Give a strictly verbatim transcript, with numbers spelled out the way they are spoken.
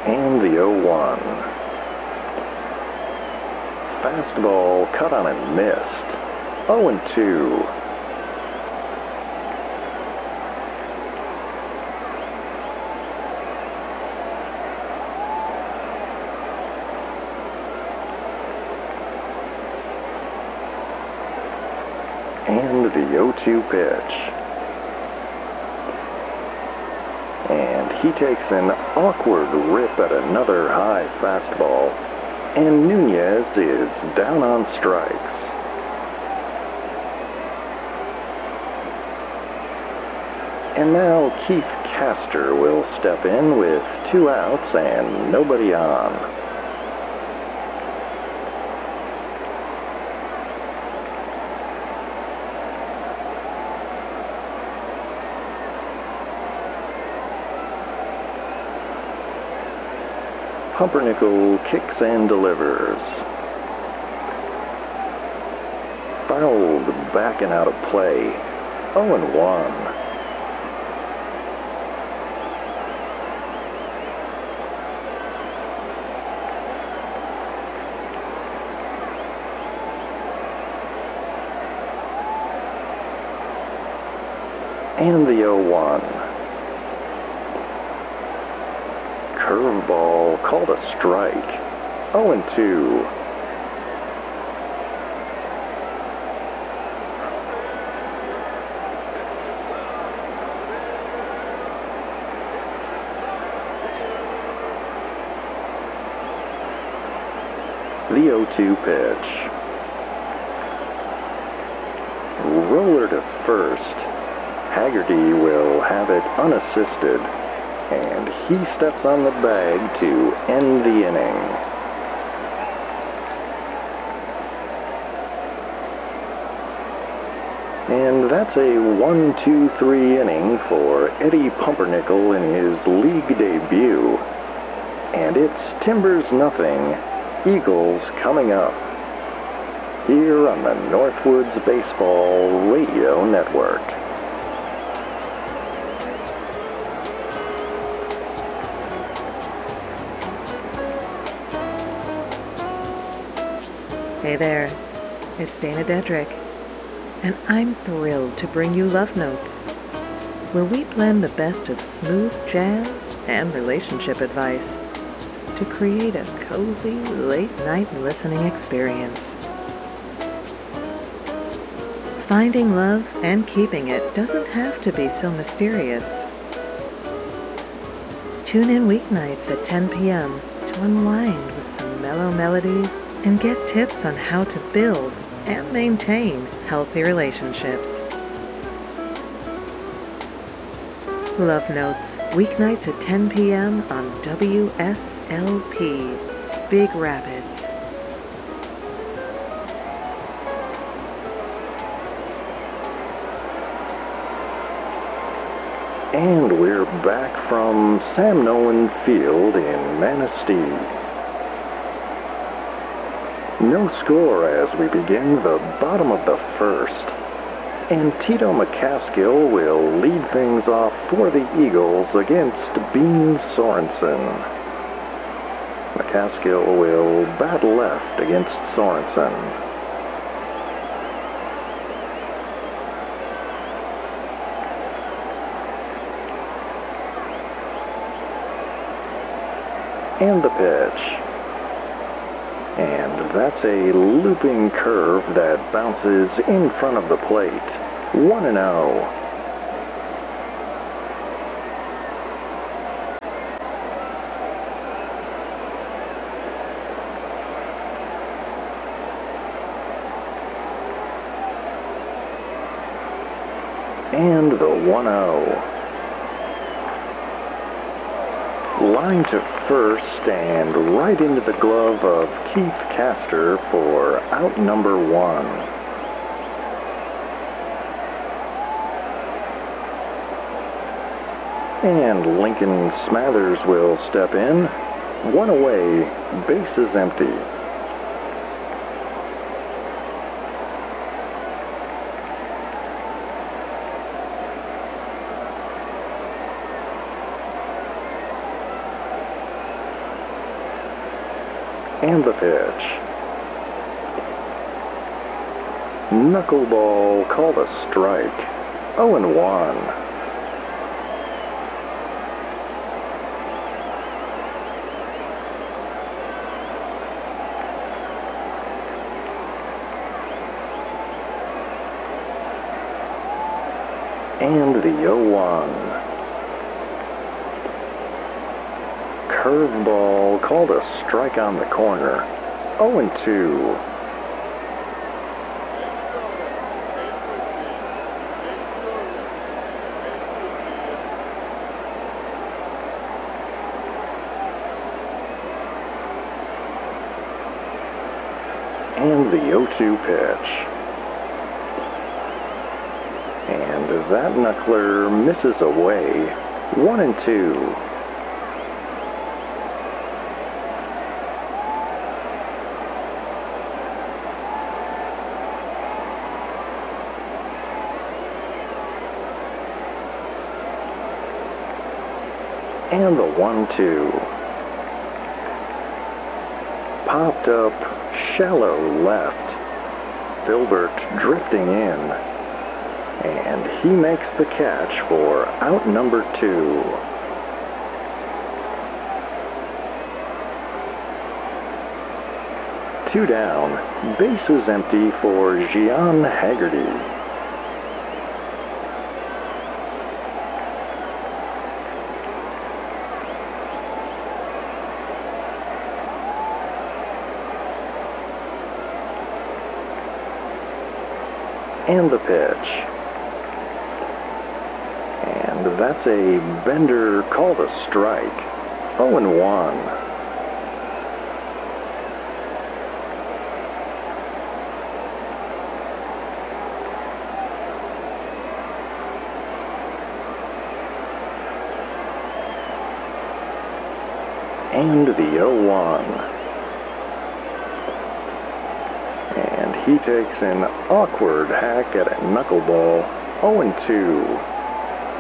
And the oh one. Fastball cut on and missed. oh and two. And the oh two pitch. And he takes an awkward rip at another high fastball, and Nunez is down on strikes. And now Keith Castor will step in with two outs and nobody on. Pumpernickel kicks and delivers. Fouled back and out of play. oh and one. And the oh one. Curveball called a strike. oh and two. The oh two pitch. Roller to first. Haggerty will have it unassisted, and he steps on the bag to end the inning. And that's a one two three inning for Eddie Pumpernickel in his league debut. And it's Timbers nothing, Eagles coming up, here on the Northwoods Baseball Radio Network. Hey there, it's Dana Dedrick, and I'm thrilled to bring you Love Notes, where we blend the best of smooth jazz and relationship advice to create a cozy late-night listening experience. Finding love and keeping it doesn't have to be so mysterious. Tune in weeknights at ten p.m. to unwind with some mellow melodies and get tips on how to build and maintain healthy relationships. Love Notes, weeknights at ten p.m. on W S L P, Big Rapids. And we're back from Sam Nolan Field in Manistee. No score as we begin the bottom of the first, and Tito McCaskill will lead things off for the Eagles against Bean Sorensen. McCaskill will bat left against Sorensen. And the pitch. And that's a looping curve that bounces in front of the plate. one and oh. And the one oh. Line to first and right into the glove of Keith Castor for out number one. And Lincoln Smathers will step in. One away, bases empty. And the pitch. Knuckleball called a strike. oh and one. And the oh one. Curveball called a strike on the corner. oh and two. And the oh two pitch. And that knuckler misses away. One and two. And the one two. Popped up shallow left. Filbert drifting in. And he makes the catch for out number two. Two down. Bases empty for Gian Haggerty. And the pitch. And that's a bender called a strike. oh and one. And the oh one. And he takes an awkward hack at a knuckleball. oh and two.